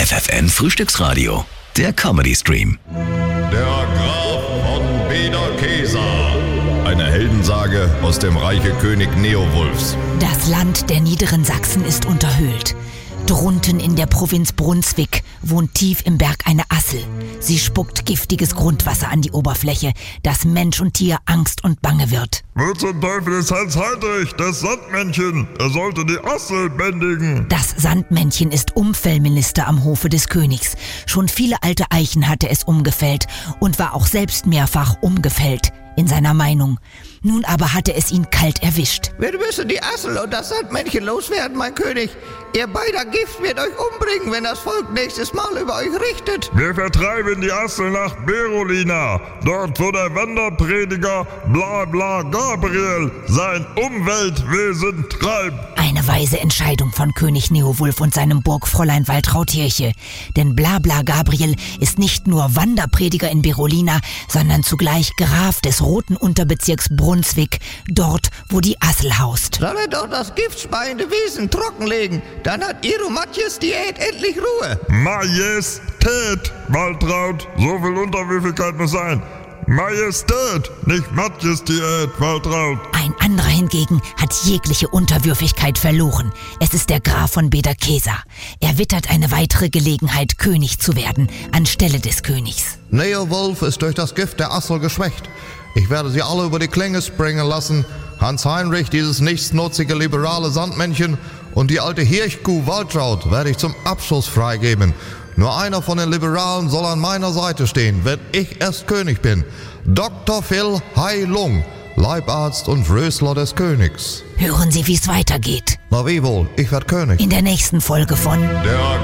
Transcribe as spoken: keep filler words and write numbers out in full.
F F N Frühstücksradio, der Comedy-Stream. Der Graf von Bederkesa. Eine Heldensage aus dem Reiche König Neowulfs. Das Land der niederen Sachsen ist unterhöhlt. Drunten in der Provinz Brunswick wohnt tief im Berg eine Assel. Sie spuckt giftiges Grundwasser an die Oberfläche, dass Mensch und Tier Angst und Bange wird. Wo zum Teufel ist Hans Heidrich, das Sandmännchen? Er sollte die Assel bändigen. Das Sandmännchen ist Umfellminister am Hofe des Königs. Schon viele alte Eichen hatte es umgefällt und war auch selbst mehrfach umgefällt in seiner Meinung. Nun aber hatte es ihn kalt erwischt. Wir müssen die Assel und das Sandmännchen loswerden, mein König. Ihr beider Gift wird euch umbringen, wenn das Volk nächstes Mal über euch richtet. Wir vertreiben die Assel nach Berolina, dort wo der Wanderprediger Bla Bla Gabriel sein Umweltwesen treibt. Eine weise Entscheidung von König Neowulf und seinem Burgfräulein Waltraudkirche. Denn Blabla Gabriel ist nicht nur Wanderprediger in Berolina, sondern zugleich Graf des Roten Unterbezirks Brunswick, dort, wo die Assel haust. Soll er doch das giftspeiende Wesen trockenlegen, dann hat Ihre Majestat endlich Ruhe. Majestät, Waltraud, so viel Unterwürfigkeit muss sein. Majestät, nicht Majestät, Waltraud. Ein anderer hingegen hat jegliche Unterwürfigkeit verloren. Es ist der Graf von Bederkesa. Er wittert eine weitere Gelegenheit, König zu werden, anstelle des Königs. Neowulf ist durch das Gift der Assel geschwächt. Ich werde sie alle über die Klinge springen lassen. Hans Heinrich, dieses nichtsnutzige liberale Sandmännchen, und die alte Hirschkuh Waltraud werde ich zum Abschuss freigeben. Nur einer von den Liberalen soll an meiner Seite stehen, wenn ich erst König bin. Doktor Phil Heilung, Leibarzt und Rösler des Königs. Hören Sie, wie es weitergeht. Na wie wohl, ich werd König. In der nächsten Folge von Der